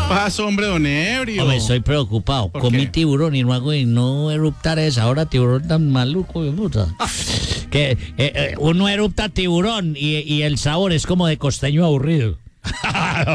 pasa, hombre, don Ebrio? Hombre, estoy preocupado. ¿Por Comí qué? tiburón y no eruptar esa hora tiburón tan maluco, de puta. Que uno erupta tiburón y el sabor es como de costeño aburrido.